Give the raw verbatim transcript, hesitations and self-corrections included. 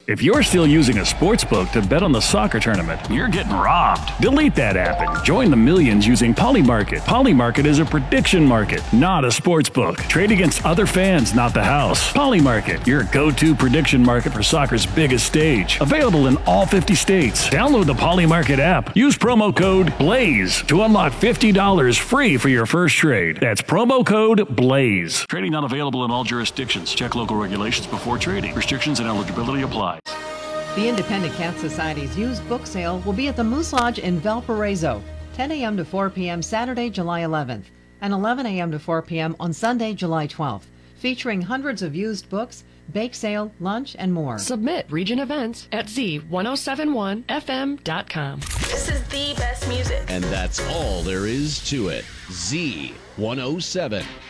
If you're still using a sports book to bet on the soccer tournament, you're getting robbed. Delete that app and join the millions using Polymarket. Polymarket is a prediction market, not a sports book. Trade against other fans, not the house. Polymarket, your go-to prediction market for soccer's biggest stage. Available in all fifty states. Download the Polymarket app. Use promo code BLAZE to unlock fifty dollars free for your first trade. That's promo code BLAZE. Trading not available in all jurisdictions. Check local regulations before trading. Restrictions and eligibility apply. The Independent Cat Society's used book sale will be at the Moose Lodge in Valparaiso, ten a.m. to four p.m. Saturday, July eleventh, and eleven a.m. to four p.m. on Sunday, July twelfth, featuring hundreds of used books, bake sale, lunch, and more. Submit region events at z ten seventy-one f m dot com. This is the best music. And that's all there is to it. Z one oh seven.